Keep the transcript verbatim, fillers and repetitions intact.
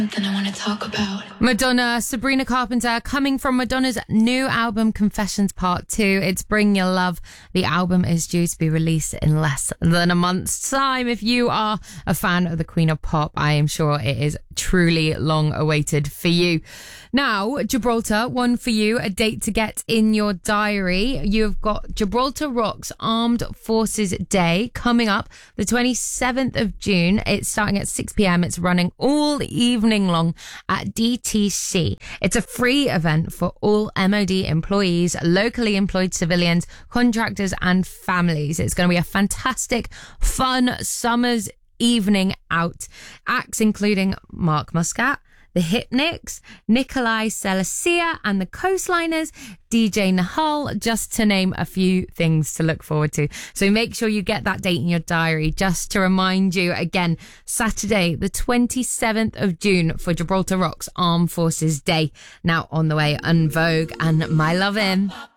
Something I want to talk about. Madonna, Sabrina Carpenter, coming from Madonna's new album, Confessions Part two. It's Bring Your Love. The album is due to be released in less than a month's time. If you are a fan of the Queen of Pop, I am sure it is truly long awaited for you. Now, Gibraltar, one for you, a date to get in your diary. You've got Gibraltar Rocks Armed Forces Day coming up the twenty-seventh of June. It's starting at six p.m. It's running all evening long at D T C. It's a free event for all M O D employees, locally employed civilians, contractors and families. It's going to be a fantastic, fun summer's evening out. Acts including Mark Muscat, the Hypnics, Nikolai Selesia and the Coastliners, D J Nahal, just to name a few things to look forward to. So make sure you get that date in your diary. Just to remind you again, Saturday, the twenty-seventh of June for Gibraltar Rocks Armed Forces Day. Now on the way, En Vogue and My Lovin'.